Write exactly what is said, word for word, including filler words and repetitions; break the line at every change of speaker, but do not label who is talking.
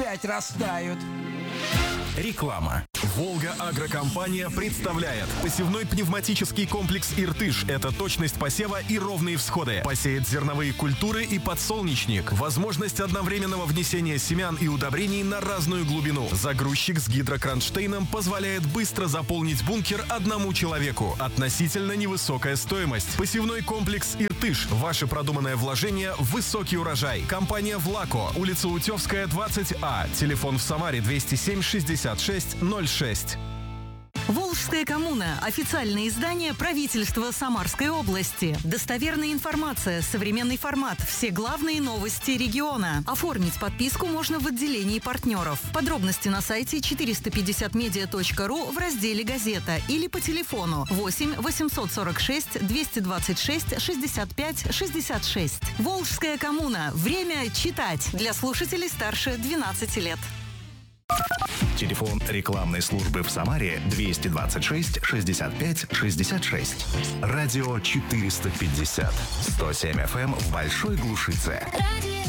опять растают.
Реклама. «Волга Агрокомпания» представляет посевной пневматический комплекс «Иртыш». Это точность посева и ровные всходы. Посеет зерновые культуры и подсолнечник. Возможность одновременного внесения семян и удобрений на разную глубину. Загрузчик с гидрокронштейном позволяет быстро заполнить бункер одному человеку. Относительно невысокая стоимость. Посевной комплекс «Иртыш». Ваше продуманное вложение в высокий урожай. Компания «Влако». Улица Утевская, двадцать А. Телефон в Самаре двести семь шестьдесят шесть ноль шесть.
«Волжская коммуна» – официальное издание правительства Самарской области. Достоверная информация, современный формат, все главные новости региона. Оформить подписку можно в отделении партнеров. Подробности на сайте четыреста пятьдесят медиа точка ру в разделе «Газета» или по телефону восемь восемьсот сорок шесть двести двадцать шесть шестьдесят пять шестьдесят шесть. «Волжская коммуна». Время читать для слушателей старше двенадцати лет.
Телефон рекламной службы в Самаре двести двадцать шесть шестьдесят пять шестьдесят шесть. Радио четыреста пятьдесят. сто семь эф эм в Большой Глушице.